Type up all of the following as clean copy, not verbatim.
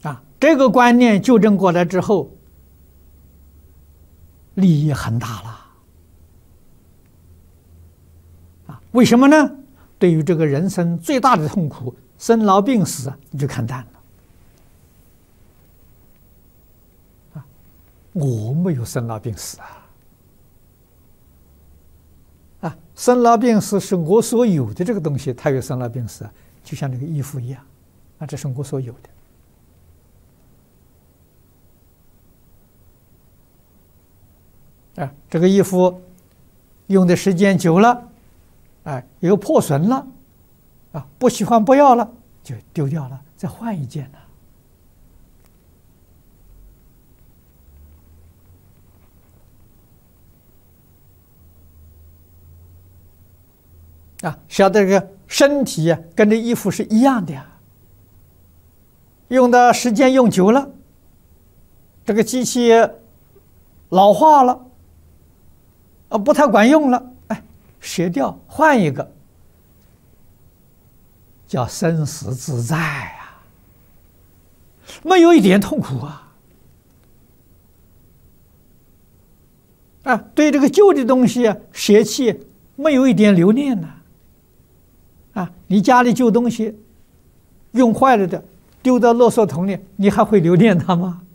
这个观念纠正过来之后，利益很大了。为什么呢？对于这个人生最大的痛苦，生老病死，你就看淡了。我没有生老病死生老病死是我所有的这个东西，它有生老病死，就像这个衣服一样，这是我所有的。这个衣服用的时间久了，有破损了，不喜欢不要了，就丢掉了，再换一件晓得这个身体跟这衣服是一样的用的时间用久了，这个机器老化了，不太管用了，舍掉换一个，叫生死自在没有一点痛苦对这个旧的东西舍弃，没有一点留恋你家里旧东西用坏了的，丢到垃圾桶里，你还会留恋它吗？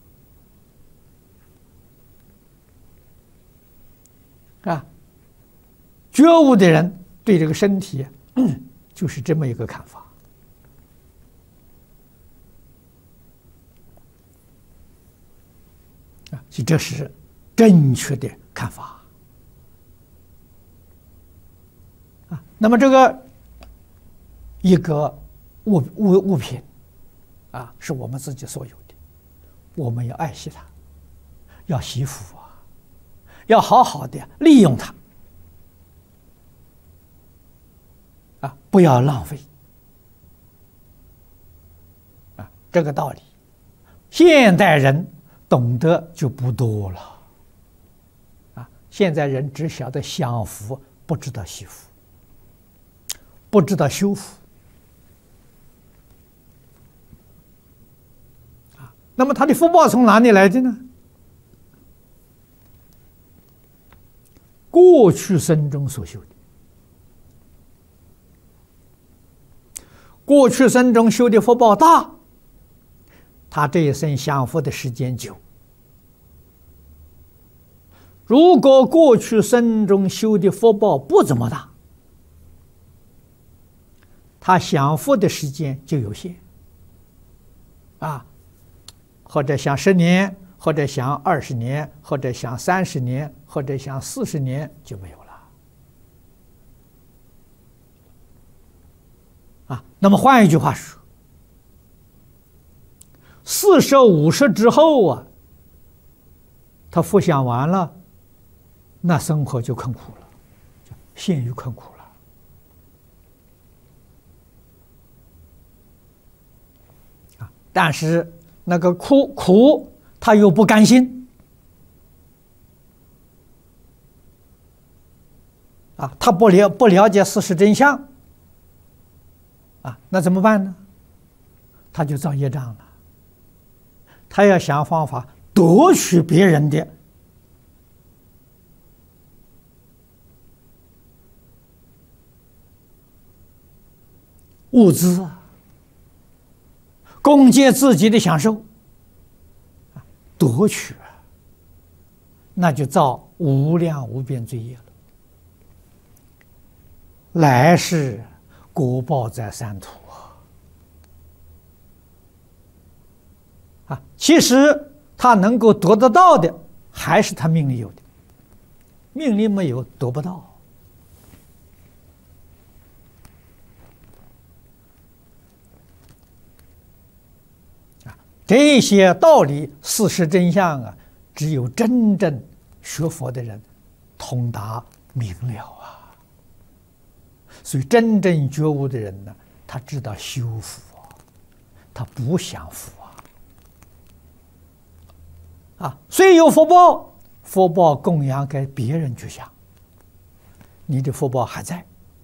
觉悟的人对这个身体就是这么一个看法这是正确的看法那么这个一个物品是我们自己所有的，我们要爱惜它，要惜福要好好的利用它不要浪费这个道理现代人懂得就不多了现在人只晓得享福，不知道惜福，不知道修福那么他的福报从哪里来的呢？过去生中所修的，过去生中修的福报大，他这一生享福的时间久。如果过去生中修的福报不怎么大，他享福的时间就有限或者享10年，或者享20年，或者享30年，或者享40年就没有了那么换一句话说，40、50之后他福享完了，那生活就困苦了，陷于困苦了但是那个苦他又不甘心他不了解事实真相那怎么办呢？他就造业障了，他要想方法夺取别人的物资攻击自己的享受夺取那就造无量无边罪业了，来世果报在三途其实他能够得得到的还是他命里有的，命里没有得不到这些道理事实真相只有真正学佛的人通达明了所以真正觉悟的人呢，他知道修福他不享福虽有福报，福报供养给别人去享，你的福报还在